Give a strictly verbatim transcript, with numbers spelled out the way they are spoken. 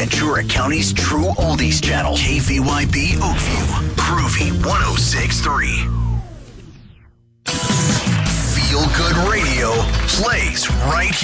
Ventura County's true oldies channel, K V Y B Oakview, Groovy one oh six point three. Feel Good Radio plays right here.